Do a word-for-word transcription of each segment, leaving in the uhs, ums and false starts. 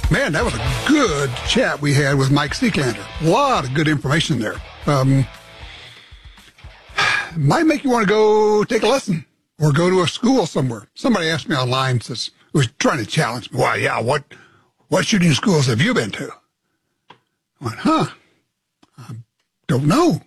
Man, that was a good chat we had with Mike Seeklander. A lot of good information there. Um, might make you want to go take a lesson or go to a school somewhere. Somebody asked me online, says, was trying to challenge me. Well, yeah, what, what shooting schools have you been to? I went, huh, I don't know.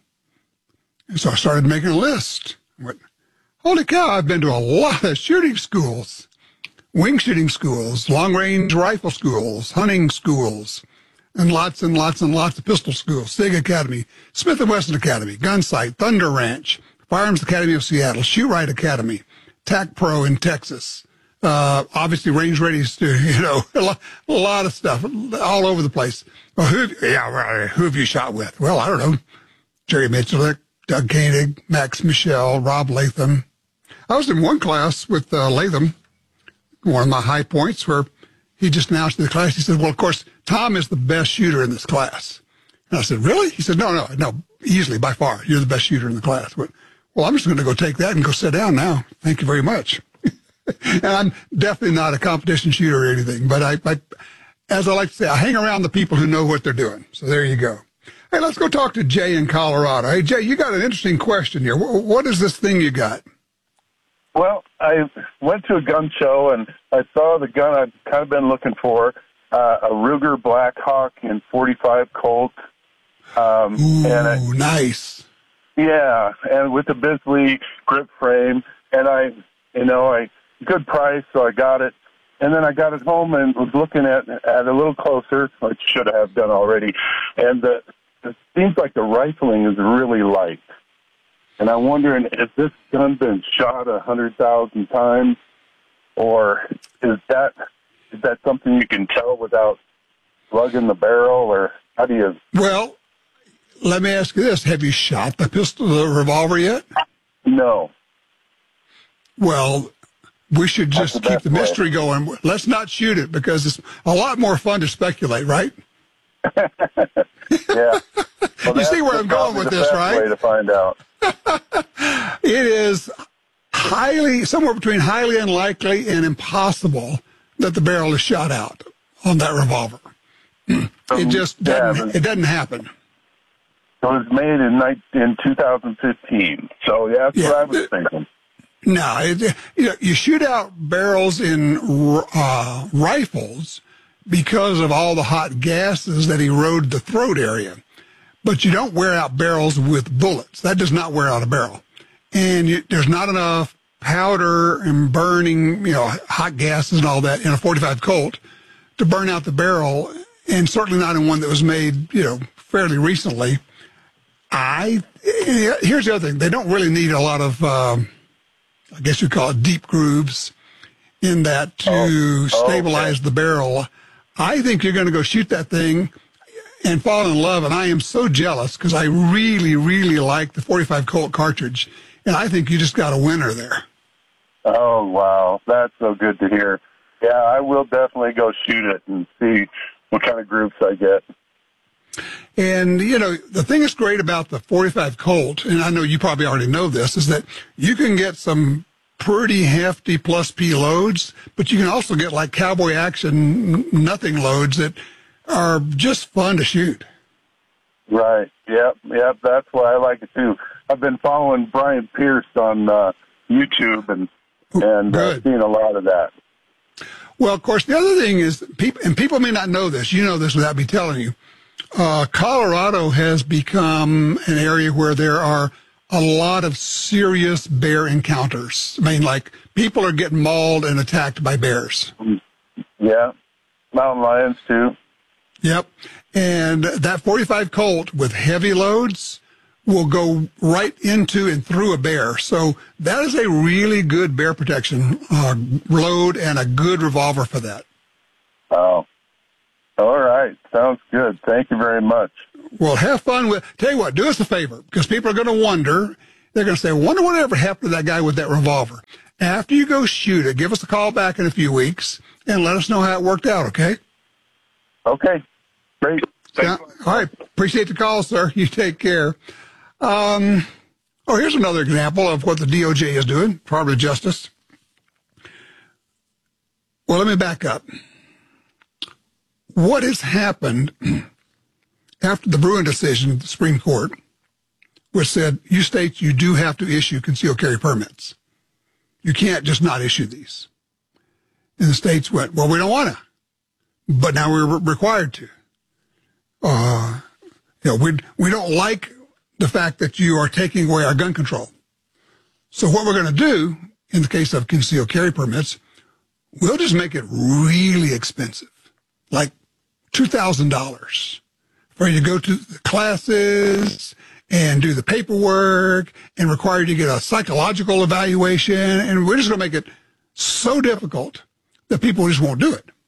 And so I started making a list. I went, holy cow, I've been to a lot of shooting schools. Wing shooting schools, long-range rifle schools, hunting schools, and lots and lots and lots of pistol schools. SIG Academy, Smith and Wesson Academy, Gunsight, Thunder Ranch, Firearms Academy of Seattle, Shoot Right Academy, TAC Pro in Texas. Uh, obviously, Range Ready, you know, a lot, a lot of stuff all over the place. Well, who, yeah, well, who have you shot with? Well, I don't know. Jerry Mitchell, Doug Koenig, Max Michel, Rob Latham. I was in one class with uh, Latham. One of my high points where he just announced to the class, he said, well, of course, Tom is the best shooter in this class. And I said, really? He said, no, no, no, easily, by far. You're the best shooter in the class. But, well, I'm just going to go take that and go sit down now. Thank you very much. And I'm definitely not a competition shooter or anything. But I, I, as I like to say, I hang around the people who know what they're doing. So there you go. Hey, let's go talk to Jay in Colorado. Hey, Jay, you got an interesting question here. What, what is this thing you got? Well, I went to a gun show, and I saw the gun I'd kind of been looking for, uh, a Ruger Blackhawk in forty-five Colt. Um, Ooh, and I, nice. Yeah, and with the Bisley grip frame, and I, you know, I good price, so I got it. And then I got it home and was looking at at a little closer, which should have done already. And the, it seems like the rifling is really light. And I'm wondering, has this gun been shot a hundred thousand times, or is that is that something you can tell without lugging the barrel, or how do you? Well, let me ask you this: have you shot the pistol, the revolver yet? No. Well, we should just That's the keep the best mystery way. going. Let's not shoot it because it's a lot more fun to speculate, right? Yeah. Well, You see where that's I'm going probably with the this, best right? Way to find out. It is highly, somewhere between highly unlikely and impossible that the barrel is shot out on that revolver. It just doesn't, yeah, it doesn't happen. It was made in in two thousand fifteen. So yeah, that's Yeah. what I was thinking. No, it, you know, you shoot out barrels in uh, rifles because of all the hot gases that erode the throat area. But you don't wear out barrels with bullets. That does not wear out a barrel. And you, there's not enough powder and burning, you know, hot gases and all that in a forty-five Colt to burn out the barrel, and certainly not in one that was made, you know, fairly recently. I, here's the other thing. They don't really need a lot of, um, I guess you'd call it deep grooves in that to Oh, stabilize okay. the barrel. I think you're going to go shoot that thing and fall in love, and I am so jealous because I really, really like the forty-five Colt cartridge, and I think you just got a winner there. Oh, wow. That's so good to hear. Yeah, I will definitely go shoot it and see what kind of groups I get. And, you know, the thing that's great about the forty-five Colt, and I know you probably already know this, is that you can get some pretty hefty plus P loads, but you can also get like cowboy action nothing loads that are just fun to shoot. Right. Yep. Yep. That's why I like it too. I've been following Brian Pierce on uh, YouTube and and uh, Good. seeing a lot of that. Well, of course, the other thing is, people, and people may not know this, you know this without me telling you, uh, Colorado has become an area where there are a lot of serious bear encounters. I mean, like, people are getting mauled and attacked by bears. Yeah. Mountain lions too. Yep. And that forty-five Colt with heavy loads will go right into and through a bear. So that is a really good bear protection uh, load and a good revolver for that. Oh. All right. Sounds good. Thank you very much. Well, have fun with, tell you what, do us a favor, because people are going to wonder, they're going to say, wonder what ever happened to that guy with that revolver. After you go shoot it, give us a call back in a few weeks and let us know how it worked out, okay? Okay. Great. Yeah, all right. Appreciate the call, sir. You take care. Um, oh, here's another example of what the D O J is doing, Department of Justice. Well, let me back up. what has happened after the Bruin decision of the Supreme Court, which said, you states, you do have to issue concealed carry permits. You can't just not issue these. And the states went, well, we don't want to, but now we're re- required to. Uh, you know, we we don't like the fact that you are taking away our gun control. So what we're going to do, in the case of concealed carry permits, we'll just make it really expensive, like two thousand dollars for you to go to the classes and do the paperwork and require you to get a psychological evaluation. And we're just going to make it so difficult that people just won't do it.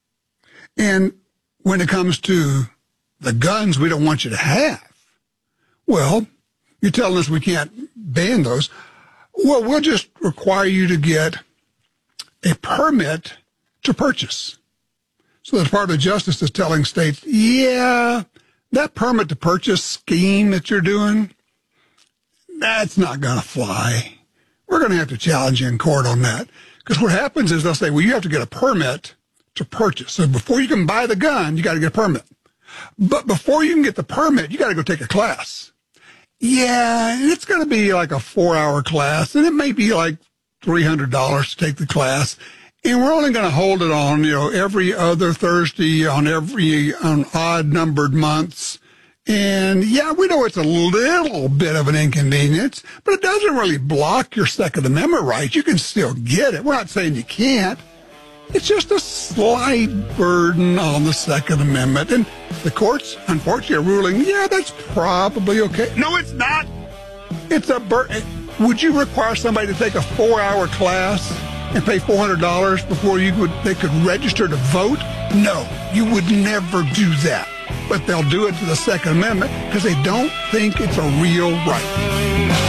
And when it comes to the guns we don't want you to have, well, you're telling us we can't ban those. Well, we'll just require you to get a permit to purchase. So the Department of Justice is telling states, yeah, that permit to purchase scheme that you're doing, that's not going to fly. We're going to have to challenge you in court on that. Because what happens is they'll say, well, you have to get a permit to purchase. So before you can buy the gun, you got to get a permit. But before you can get the permit, you got to go take a class. Yeah, and it's going to be like a four-hour class, and it may be like three hundred dollars to take the class. And we're only going to hold it on, you know, every other Thursday on every on odd-numbered months. And, yeah, we know it's a little bit of an inconvenience, but it doesn't really block your Second Amendment rights. You can still get it. We're not saying you can't. It's just a slight burden on the Second Amendment. And the courts, unfortunately, are ruling, yeah, that's probably okay. No, it's not. It's a burden. Would you require somebody to take a four-hour class and pay four hundred dollars before you could, they could register to vote? No, you would never do that. But they'll do it to the Second Amendment because they don't think it's a real right.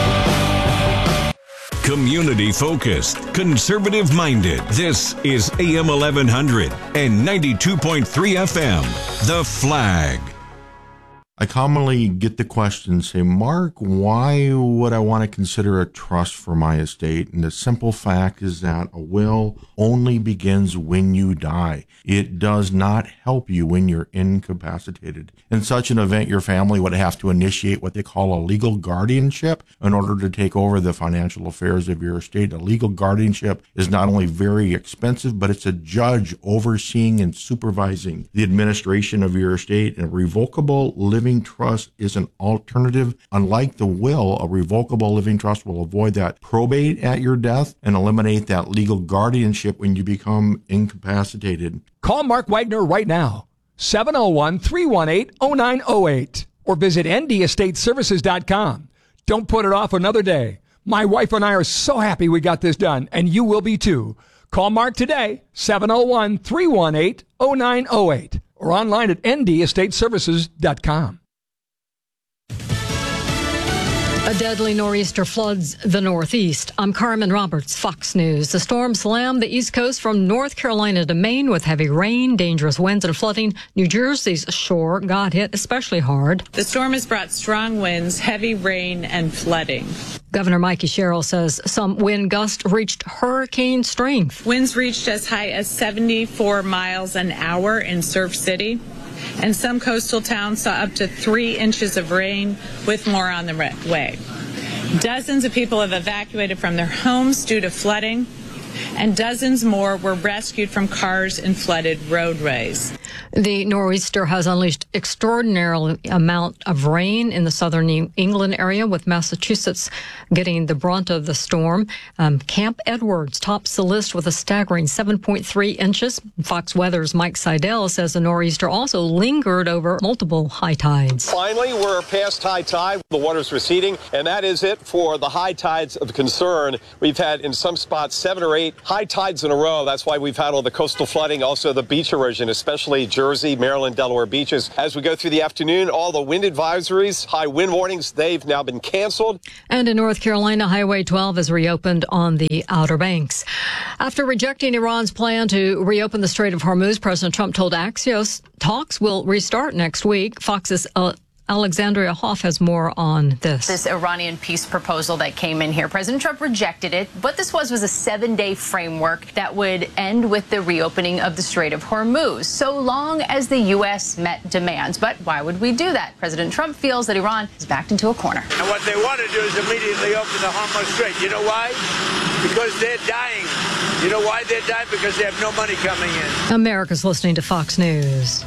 Community-focused, conservative-minded. This is A M eleven hundred and ninety-two point three F M, The Flag. I commonly get the question, say, Mark, why would I want to consider a trust for my estate? And the simple fact is that a will only begins when you die. It does not help you when you're incapacitated. In such an event, your family would have to initiate what they call a legal guardianship in order to take over the financial affairs of your estate. A legal guardianship is not only very expensive, but it's a judge overseeing and supervising the administration of your estate. And a revocable living trust is an alternative. Unlike the will, a revocable living trust will avoid that probate at your death and eliminate that legal guardianship when you become incapacitated. Call Mark Wagner right now, seven oh one, three one eight, oh nine oh eight, or visit N D estate services dot com. Don't put it off another day. My wife and I are so happy we got this done, and you will be too. Call Mark today, seven oh one, three one eight, oh nine oh eight, or online at N D estate services dot com. A deadly nor'easter floods the Northeast. I'm Carmen Roberts, Fox News. The storm slammed the East Coast from North Carolina to Maine with heavy rain, dangerous winds, and flooding. New Jersey's shore got hit especially hard. The storm has brought strong winds, heavy rain, and flooding. Governor Mikey Sherrill says some wind gusts reached hurricane strength. Winds reached as high as seventy-four miles an hour in Surf City. And some coastal towns saw up to three inches of rain, with more on the way. Dozens of people have evacuated from their homes due to flooding, and dozens more were rescued from cars in flooded roadways. The nor'easter has unleashed extraordinary amount of rain in the southern New England area, with Massachusetts getting the brunt of the storm. Um, Camp Edwards tops the list with a staggering seven point three inches. Fox Weather's Mike Seidel says the nor'easter also lingered over multiple high tides. Finally, we're past high tide. The water's receding, and that is it for the high tides of concern. We've had, in some spots, seven or eight high tides in a row. That's why we've had all the coastal flooding, also the beach erosion, especially Jersey, Maryland, Delaware beaches. As we go through the afternoon, all the wind advisories, high wind warnings, they've now been canceled. And in North Carolina, Highway twelve is reopened on the Outer Banks. After rejecting Iran's plan to reopen the Strait of Hormuz, President Trump told Axios talks will restart next week. Fox's uh, Alexandria Hoff has more on this. This Iranian peace proposal that came in here, President Trump rejected it. What this was was a seven-day framework that would end with the reopening of the Strait of Hormuz, so long as the U S met demands. But why would we do that? President Trump feels that Iran is backed into a corner. And what they want to do is immediately open the Hormuz Strait. You know why? Because they're dying. You know why they're dying? Because they have no money coming in. America's listening to Fox News.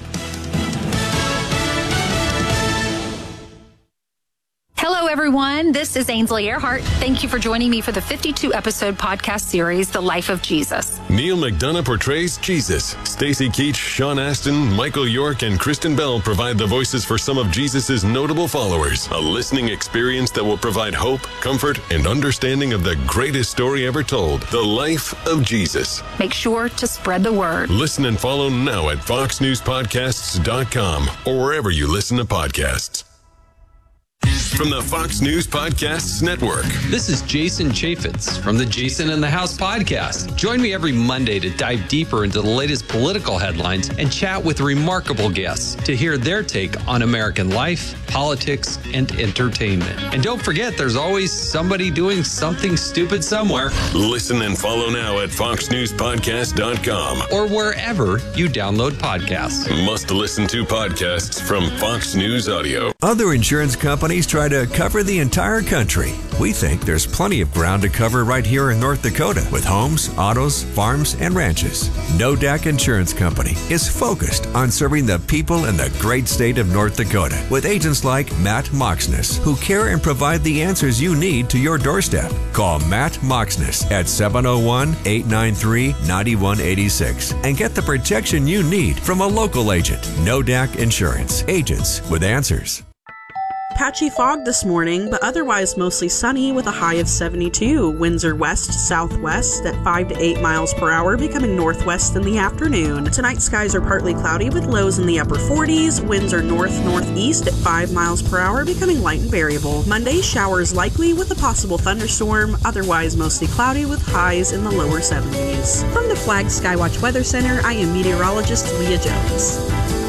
Hello, everyone. This is Ainsley Earhart. Thank you for joining me for the fifty-two episode podcast series, The Life of Jesus. Neil McDonough portrays Jesus. Stacey Keach, Sean Astin, Michael York, and Kristen Bell provide the voices for some of Jesus' notable followers. A listening experience that will provide hope, comfort, and understanding of the greatest story ever told, The Life of Jesus. Make sure to spread the word. Listen and follow now at fox news podcasts dot com or wherever you listen to podcasts. From the Fox News Podcasts Network. This is Jason Chaffetz from the Jason in the House podcast. Join me every Monday to dive deeper into the latest political headlines and chat with remarkable guests to hear their take on American life, politics, and entertainment. And don't forget, there's always somebody doing something stupid somewhere. Listen and follow now at fox news podcast dot com or wherever you download podcasts. Must listen to podcasts from Fox News Audio. Other insurance companies try to cover the entire country. We think there's plenty of ground to cover right here in North Dakota with homes, autos, farms, and ranches. No D A C Insurance Company is focused on serving the people in the great state of North Dakota with agents like Matt Moxness, who care and provide the answers you need to your doorstep. Call Matt Moxness at seven oh one, eight nine three, nine one eight six and get the protection you need from a local agent. No D A C Insurance. Agents with answers. Patchy fog this morning, but otherwise mostly sunny with a high of seventy-two. Winds are west-southwest at five to eight miles per hour, becoming northwest in the afternoon. Tonight, skies are partly cloudy with lows in the upper forties. Winds are north-northeast at five miles per hour, becoming light and variable. Monday, showers likely with a possible thunderstorm, otherwise mostly cloudy with highs in the lower seventies. From the Flag Skywatch Weather Center, I am meteorologist Leah Jones.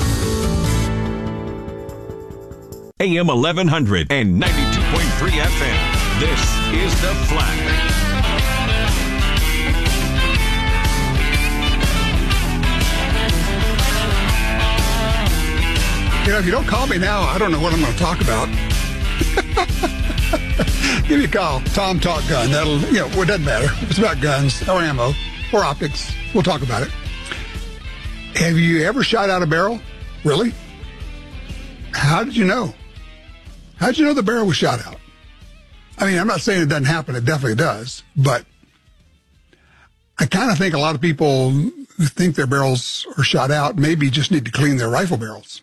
A M eleven hundred and ninety-two point three F M. This is The Flag. You know, if you don't call me now, I don't know what I'm going to talk about. Give me a call. Tom Talk Gun. That'll, you know, well, it doesn't matter. It's about guns or ammo or optics. We'll talk about it. Have you ever shot out a barrel? Really? How did you know? How did you know the barrel was shot out? I mean, I'm not saying it doesn't happen. It definitely does. But I kind of think a lot of people who think their barrels are shot out maybe just need to clean their rifle barrels.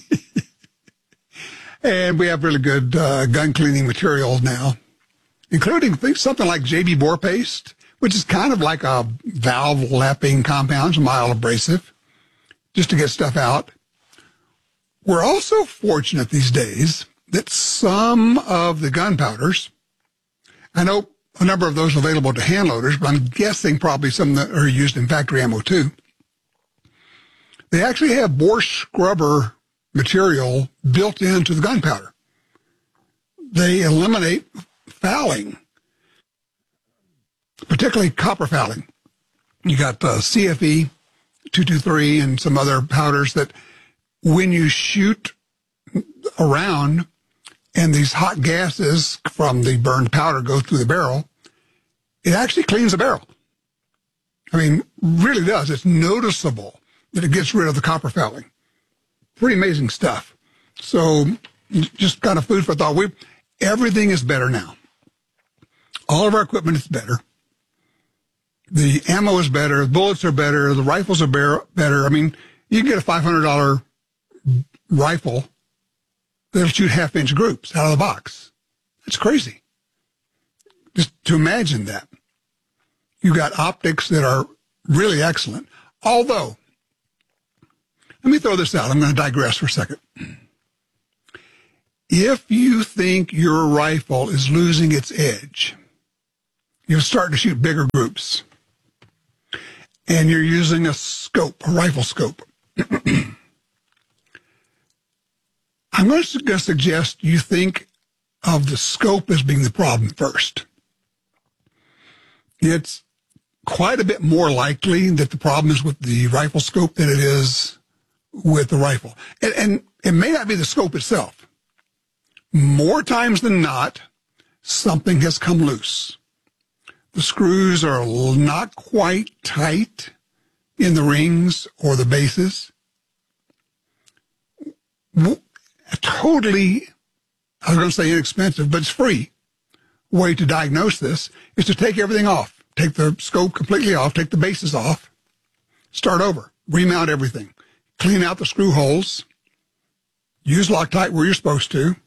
And we have really good uh, gun cleaning materials now, including things, something like J B Bore Paste, which is kind of like a valve lapping compound, it's a mild abrasive, just to get stuff out. We're also fortunate these days that some of the gunpowders, I know a number of those available to hand loaders, but I'm guessing probably some that are used in factory ammo too. They actually have bore scrubber material built into the gunpowder. They eliminate fouling, particularly copper fouling. You got uh, C F E two twenty-three and some other powders that when you shoot around and these hot gases from the burned powder go through the barrel, it actually cleans the barrel. I mean, really does. It's noticeable that it gets rid of the copper fouling. Pretty amazing stuff. So just kind of food for thought. We, everything is better now. All of our equipment is better. The ammo is better. The bullets are better. The rifles are better. I mean, you can get a five hundred dollars rifle that'll shoot half-inch groups out of the box. That's crazy. Just to imagine that. You got optics that are really excellent. Although, let me throw this out. I'm going to digress for a second. If you think your rifle is losing its edge, you're starting to shoot bigger groups, and you're using a scope, a rifle scope, I'm going to suggest you think of the scope as being the problem first. It's quite a bit more likely that the problem is with the rifle scope than it is with the rifle. And, and it may not be the scope itself. More times than not, something has come loose. The screws are not quite tight in the rings or the bases. A totally, I was going to say inexpensive, but it's free way to diagnose this is to take everything off. Take the scope completely off, take the bases off, start over, remount everything, clean out the screw holes, use Loctite where you're supposed to,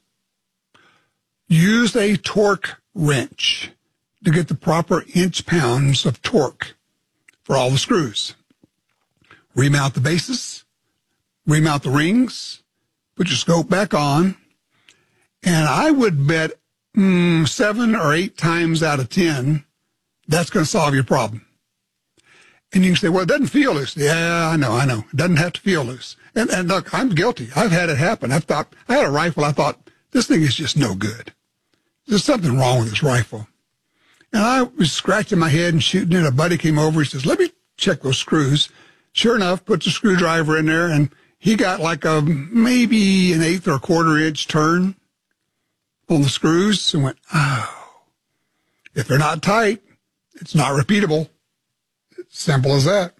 use a torque wrench to get the proper inch pounds of torque for all the screws. Remount the bases, remount the rings, put your scope back on, and I would bet mm, seven or eight times out of ten, that's going to solve your problem. And you can say, well, it doesn't feel loose. Yeah, I know, I know. It doesn't have to feel loose. And, and look, I'm guilty. I've had it happen. I've thought, I had a rifle. I thought, this thing is just no good. There's something wrong with this rifle. And I was scratching my head and shooting it. A buddy came over. He says, let me check those screws. Sure enough, puts a screwdriver in there, and he got like a maybe an eighth or a quarter inch turn on the screws and went, oh, if they're not tight, it's not repeatable. It's simple as that.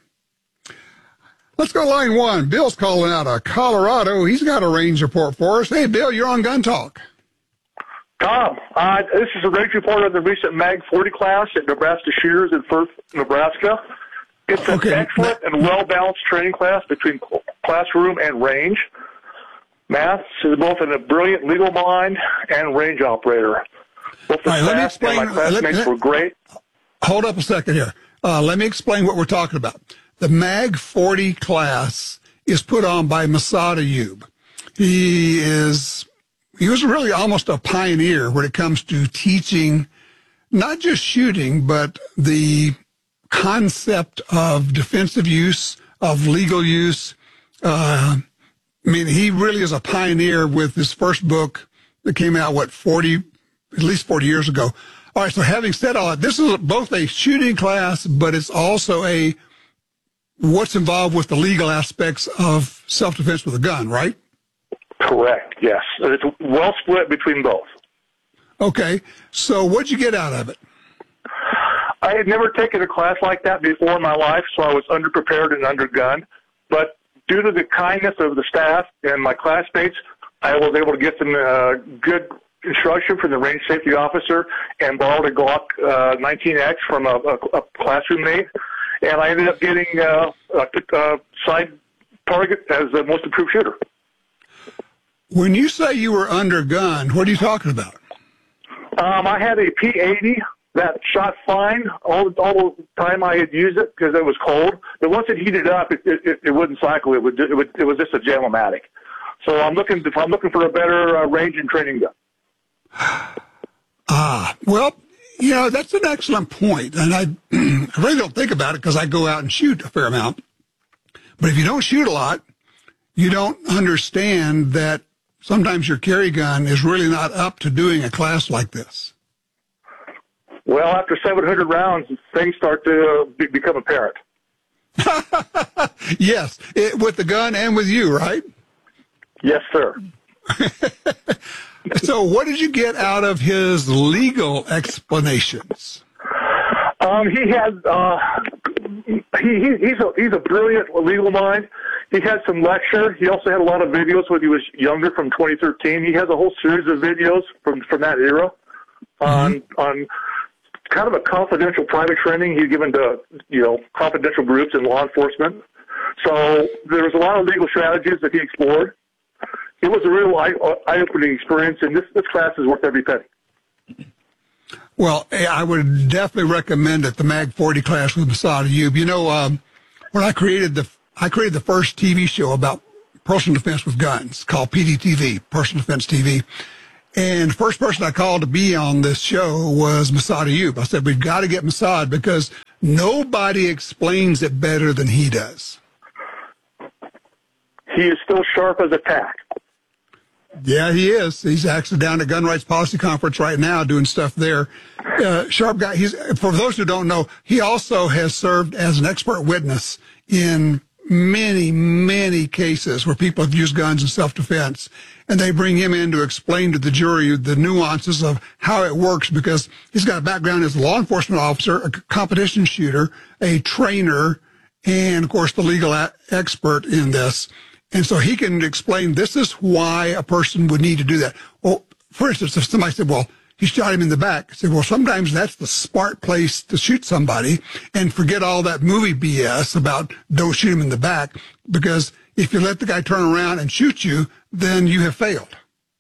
Let's go line one. Bill's calling out of Colorado. He's got a range report for us. Hey, Bill, you're on Gun Talk. Tom, uh, this is a range report on the recent Mag forty class at Nebraska Shooters in Firth, Nebraska. It's an okay. excellent and well-balanced training class between classroom and range. Matt is both a brilliant legal mind and range operator. Both the All right, let me staff explain. and my classmates let, were great. Hold up a second here. Uh, let me explain what we're talking about. The Mag forty class is put on by Masad Ayub. He is, he was really almost a pioneer when it comes to teaching not just shooting, but the concept of defensive use, of legal use. Uh, I mean, he really is a pioneer with his first book that came out, what, forty, at least forty years ago. All right, so having said all that, this is both a shooting class, but it's also a what's involved with the legal aspects of self-defense with a gun, right? Correct, yes. It's well split between both. Okay, so what'd you get out of it? I had never taken a class like that before in my life, so I was underprepared and undergunned. But due to the kindness of the staff and my classmates, I was able to get some uh, good instruction from the range safety officer and borrowed a Glock uh, nineteen X from a, a, a classroom mate. And I ended up getting uh, a, a side target as the most improved shooter. When you say you were undergunned, what are you talking about? Um, I had a P eighty that shot fine all, all the time I had used it because it was cold. But once it heated up, it, it, it wouldn't cycle. It, would, it, would, it was just a Jam-O-Matic. So I'm looking, if I'm looking for a better uh, range and training gun. Ah, well, you know, that's an excellent point. And I, I really don't think about it because I go out and shoot a fair amount. But if you don't shoot a lot, you don't understand that sometimes your carry gun is really not up to doing a class like this. Well, after seven hundred rounds, things start to uh, be, become apparent. Yes, it, with the gun and with you, right? Yes, sir. So what did you get out of his legal explanations? Um, he had, uh, he, he, he's a, he's a brilliant legal mind. He had some lecture. He also had a lot of videos when he was younger from twenty thirteen. He has a whole series of videos from, from that era on, mm-hmm. on kind of a confidential private training he'd given to, you know, confidential groups in law enforcement. So there was a lot of legal strategies that he explored. It was a real eye-opening experience, and this, this class is worth every penny. Well, I would definitely recommend it, the Mag forty class with Masad Ayub. You know, um, when I created the I created the first T V show about personal defense with guns called P D T V, Personal Defense T V. And the first person I called to be on this show was Masad Ayub. I said, we've got to get Masad because nobody explains it better than he does. He is still sharp as a tack. Yeah, he is. He's actually down at Gun Rights Policy Conference right now doing stuff there. Uh, sharp guy. He's, for those who don't know, he also has served as an expert witness in many, many cases where people have used guns in self-defense. And they bring him in to explain to the jury the nuances of how it works, because he's got a background as a law enforcement officer, a competition shooter, a trainer, and, of course, the legal a- expert in this. And so he can explain this is why a person would need to do that. Well, for instance, if somebody said, well, he shot him in the back, I said, well, sometimes that's the smart place to shoot somebody, and forget all that movie B S about don't shoot him in the back, because if you let the guy turn around and shoot you, then you have failed.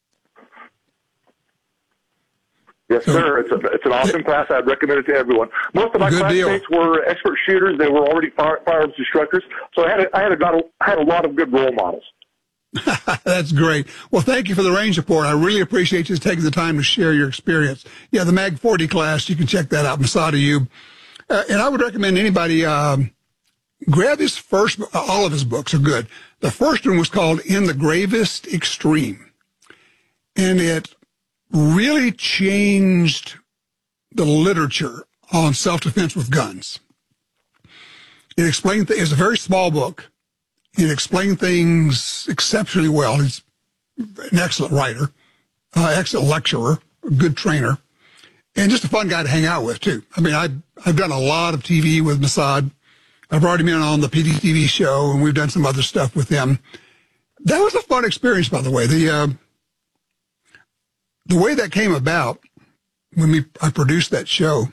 Yes, so, sir. It's, a, it's an awesome class. I'd recommend it to everyone. Most of my classmates deal. were expert shooters. They were already fire, firearms instructors. So I had a, I had a, got a, I had a lot of good role models. That's great. Well, thank you for the range report. I really appreciate you taking the time to share your experience. Yeah, the Mag forty class, you can check that out, Mossad Ayoob. Uh, and I would recommend anybody um, grab his first, all of his books are good. The first one was called In the Gravest Extreme. And it really changed the literature on self-defense with guns. It explained, th- it's a very small book. It explained things exceptionally well. He's an excellent writer, uh, excellent lecturer, a good trainer, and just a fun guy to hang out with, too. I mean, I, I've done a lot of T V with Mossad. I've already been on the P D T V show, and we've done some other stuff with him. That was a fun experience, by the way. The uh, the way that came about, when we I produced that show,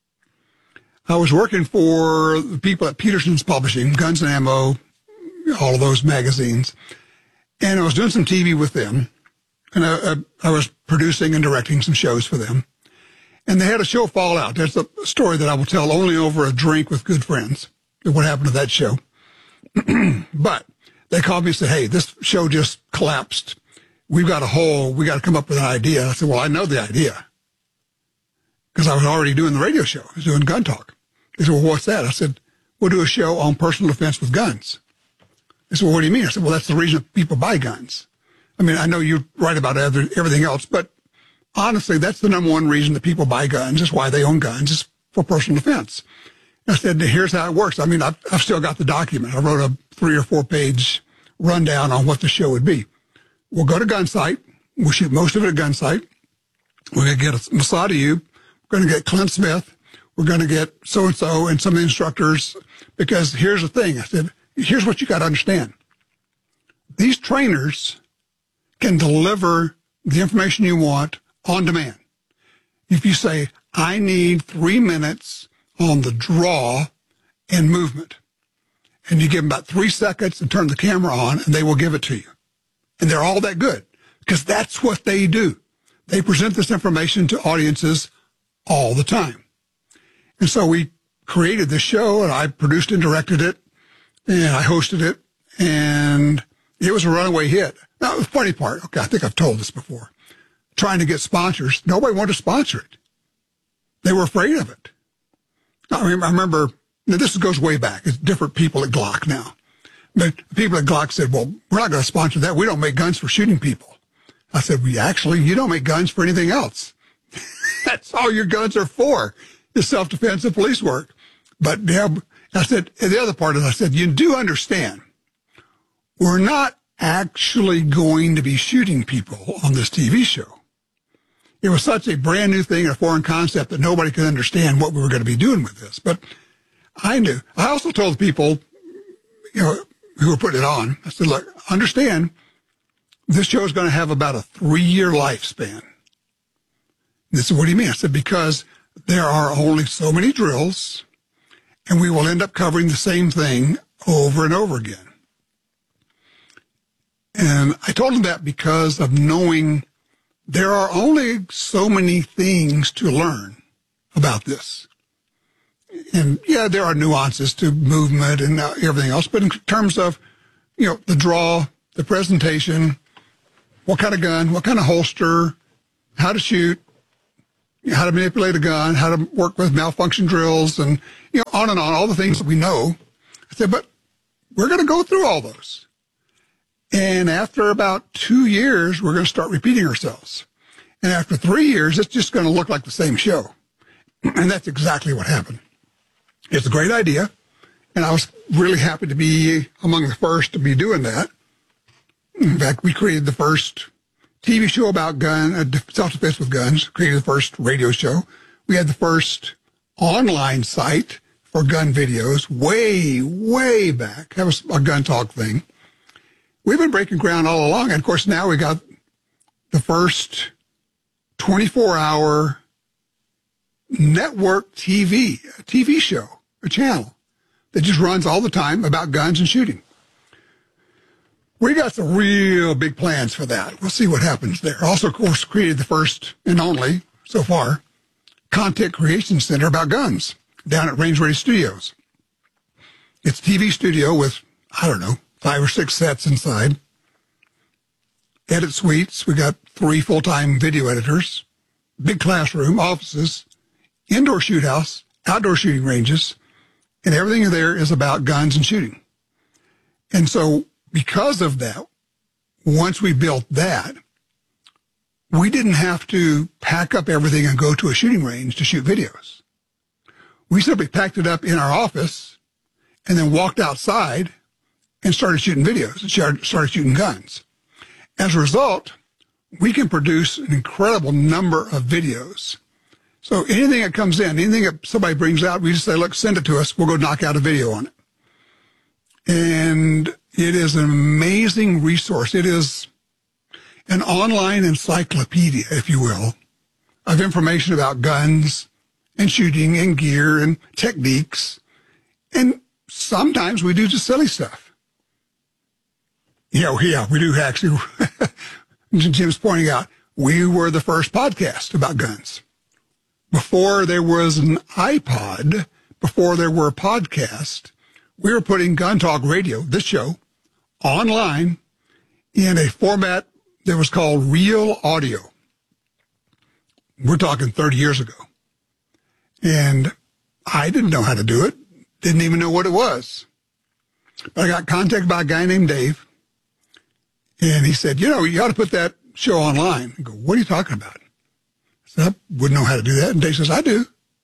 I was working for the people at Peterson's Publishing, Guns and Ammo, all of those magazines. And I was doing some T V with them. And I, I, I was producing and directing some shows for them. And they had a show Fallout. There's a story that I will tell only over a drink with good friends, what happened to that show. But they called me and said, hey, this show just collapsed. We've got a hole. We got to come up with an idea. I said, well, I know the idea, because I was already doing the radio show. I was doing Gun Talk. They said, well, what's that? I said, we'll do a show on personal defense with guns. They said, well, what do you mean? I said, well, that's the reason people buy guns. I mean, I know you write about everything else, but honestly, that's the number one reason that people buy guns, is why they own guns, is for personal defense. And I said, here's how it works. I mean, I've, I've still got the document. I wrote a three or four page rundown on what the show would be. We'll go to Gunsight. We'll shoot most of it at Gunsight. We're going to get Mossad Ayoob. We're going to get Clint Smith. We're going to get so-and-so and some of the instructors, because here's the thing. I said, here's what you got to understand. These trainers can deliver the information you want on demand. If you say, I need three minutes on the draw and movement, and you give them about three seconds to turn the camera on, and they will give it to you. And they're all that good, because that's what they do. They present this information to audiences all the time. And so we created this show, and I produced and directed it, and I hosted it, and it was a runaway hit. Now, the funny part, okay, I think I've told this before, trying to get sponsors, nobody wanted to sponsor it. They were afraid of it. I mean, I remember, now this goes way back. It's different people at Glock now. But the people at Glock said, well, we're not going to sponsor that. We don't make guns for shooting people. I said, we actually, you don't make guns for anything else. That's all your guns are for, is self-defense and police work. But yeah, I said, and the other part is, I said, you do understand, we're not actually going to be shooting people on this T V show. It was such a brand new thing, a foreign concept, that nobody could understand what we were going to be doing with this. But I knew. I also told the people, you know, who were putting it on, I said, look, understand, this show is going to have about a three-year lifespan. They said, what do you mean? I said, because there are only so many drills, and we will end up covering the same thing over and over again. And I told them that because of knowing there are only so many things to learn about this. And yeah, there are nuances to movement and everything else, but in terms of, you know, the draw, the presentation, what kind of gun, what kind of holster, how to shoot, how to manipulate a gun, how to work with malfunction drills, and, you know, on and on, all the things that we know. I said, but we're going to go through all those. And after about two years, we're going to start repeating ourselves. And after three years, it's just going to look like the same show. And that's exactly what happened. It's a great idea. And I was really happy to be among the first to be doing that. In fact, we created the first T V show about gun, uh, self-defense with guns, created the first radio show. We had the first online site for gun videos way, way back. That was a gun talk thing. We've been breaking ground all along. And of course, now we got the first twenty-four hour network T V, a T V show, a channel that just runs all the time about guns and shooting. We got some real big plans for that. We'll see what happens there. Also, of course, created the first and only, so far, content creation center about guns down at Range Ready Studios. It's a T V studio with, I don't know, five or six sets inside. Edit suites. We got three full-time video editors, big classroom, offices, indoor shoot house, outdoor shooting ranges, and everything there is about guns and shooting. And so because of that, once we built that, we didn't have to pack up everything and go to a shooting range to shoot videos. We simply packed it up in our office and then walked outside and started shooting videos and started shooting guns. As a result, we can produce an incredible number of videos. So anything that comes in, anything that somebody brings out, we just say, look, send it to us. We'll go knock out a video on it. And it is an amazing resource. It is an online encyclopedia, if you will, of information about guns and shooting and gear and techniques. And sometimes we do just silly stuff. Yeah, yeah, we do actually. Jim's pointing out, we were the first podcast about guns. Before there was an iPod, before there were podcasts, we were putting Gun Talk Radio, this show, online in a format that was called Real Audio. We're talking thirty years ago. And I didn't know how to do it, didn't even know what it was. But I got contacted by a guy named Dave, and he said, you know, you ought to put that show online. I go, what are you talking about? I said, I wouldn't know how to do that. And Dave says, I do.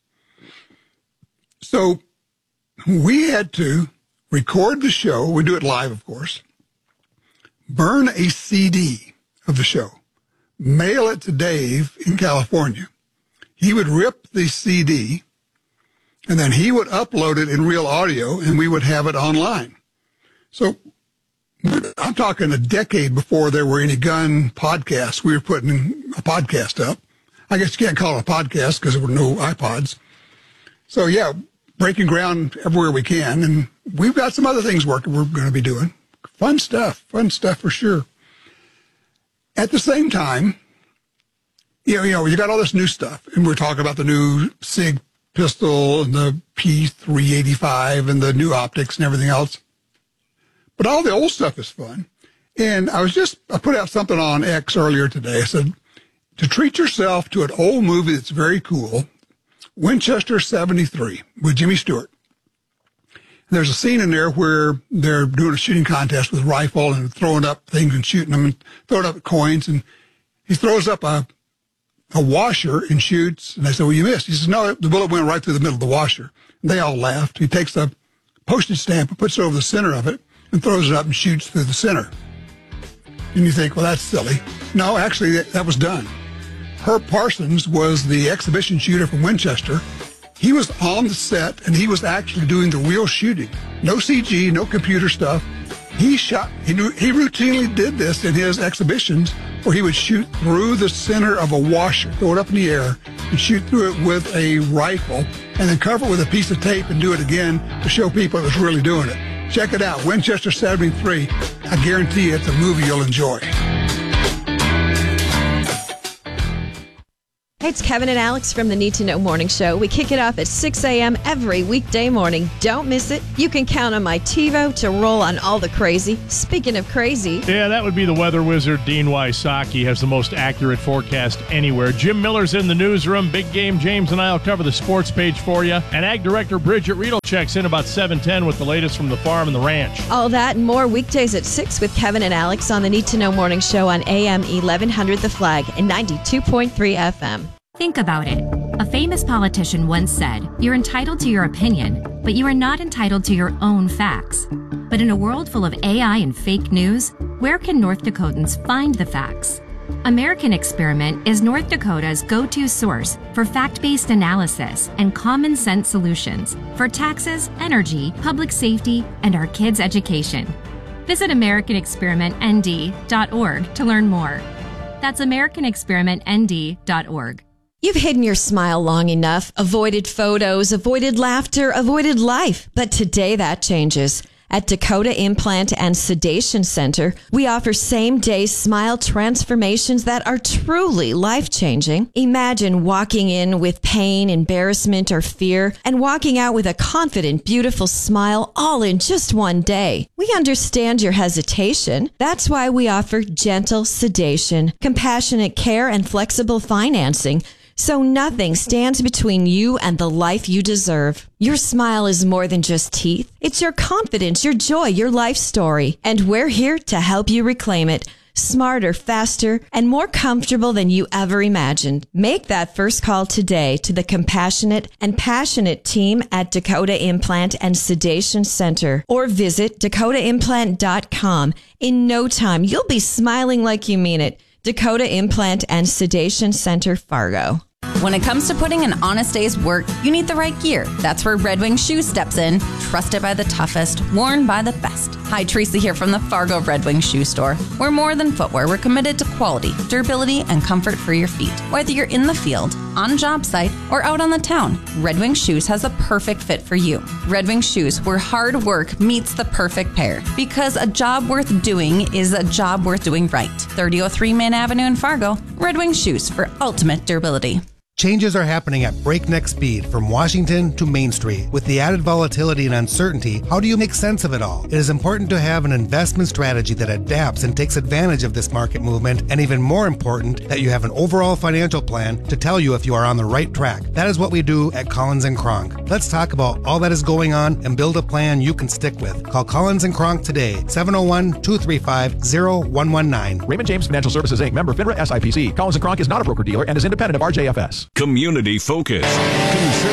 So we had to record the show. We do it live, of course. Burn a C D of the show. Mail it to Dave in California. He would rip the C D, and then he would upload it in Real Audio, and we would have it online. So I'm talking a decade before there were any gun podcasts. We were putting a podcast up. I guess you can't call it a podcast because there were no iPods. So, yeah, breaking ground everywhere we can. And we've got some other things working we're going to be doing. Fun stuff. Fun stuff for sure. At the same time, you know, you know, you got all this new stuff. And we're talking about the new SIG pistol and the P three eighty-five and the new optics and everything else. But all the old stuff is fun. And I was just, I put out something on X earlier today. I said, to treat yourself to an old movie that's very cool, Winchester seventy-three with Jimmy Stewart. And there's a scene in there where they're doing a shooting contest with a rifle and throwing up things and shooting them and throwing up coins. And he throws up a, a washer and shoots. And they say, well, you missed. He says, no, the bullet went right through the middle of the washer. And they all laughed. He takes a postage stamp and puts it over the center of it and throws it up and shoots through the center. And you think, well, that's silly. No, actually, that, that was done. Herb Parsons was the exhibition shooter from Winchester. He was on the set, and he was actually doing the real shooting. No C G, no computer stuff. He shot. He, knew, he routinely did this in his exhibitions where he would shoot through the center of a washer, throw it up in the air, and shoot through it with a rifle, and then cover it with a piece of tape and do it again to show people it was really doing it. Check it out, Winchester seventy-three. I guarantee you it's a movie you'll enjoy. Hey, it's Kevin and Alex from the Need to Know Morning Show. We kick it off at six a.m. every weekday morning. Don't miss it. You can count on my TiVo to roll on all the crazy. Speaking of crazy... Yeah, that would be the weather wizard, Dean Wysocki, has the most accurate forecast anywhere. Jim Miller's in the newsroom. Big Game James and I will cover the sports page for you. And Ag Director Bridget Riedel checks in about seven ten with the latest from the farm and the ranch. All that and more weekdays at six with Kevin and Alex on the Need to Know Morning Show on A M eleven hundred The Flag and ninety-two point three F M. Think about it. A famous politician once said, "You're entitled to your opinion, but you are not entitled to your own facts." But in a world full of A I and fake news, where can North Dakotans find the facts? American Experiment is North Dakota's go-to source for fact-based analysis and common sense solutions for taxes, energy, public safety, and our kids' education. Visit American Experiment N D dot org to learn more. That's American Experiment N D dot org. You've hidden your smile long enough, avoided photos, avoided laughter, avoided life. But today that changes. At Dakota Implant and Sedation Center, we offer same-day smile transformations that are truly life-changing. Imagine walking in with pain, embarrassment, or fear, and walking out with a confident, beautiful smile all in just one day. We understand your hesitation. That's why we offer gentle sedation, compassionate care, and flexible financing, so nothing stands between you and the life you deserve. Your smile is more than just teeth. It's your confidence, your joy, your life story. And we're here to help you reclaim it. Smarter, faster, and more comfortable than you ever imagined. Make that first call today to the compassionate and passionate team at Dakota Implant and Sedation Center, or visit dakota implant dot com. In no time, you'll be smiling like you mean it. Dakota Implant and Sedation Center, Fargo. When it comes to putting an honest day's work, you need the right gear. That's where Red Wing Shoes steps in. Trusted by the toughest, worn by the best. Hi, Tracy here from the Fargo Red Wing Shoe Store. We're more than footwear. We're committed to quality, durability, and comfort for your feet. Whether you're in the field, on a job site, or out on the town, Red Wing Shoes has the perfect fit for you. Red Wing Shoes, where hard work meets the perfect pair. Because a job worth doing is a job worth doing right. thirty oh three Main Avenue in Fargo. Red Wing Shoes for ultimate durability. Changes are happening at breakneck speed from Washington to Main Street. With the added volatility and uncertainty, how do you make sense of it all? It is important to have an investment strategy that adapts and takes advantage of this market movement, and even more important, that you have an overall financial plan to tell you if you are on the right track. That is what we do at Collins and Kronk. Let's talk about all that is going on and build a plan you can stick with. Call Collins and Kronk today, seven oh one, two three five, oh one one nine. Raymond James Financial Services, Incorporated. Member FINRA S I P C. Collins and Kronk is not a broker-dealer and is independent of R J F S. Community focused.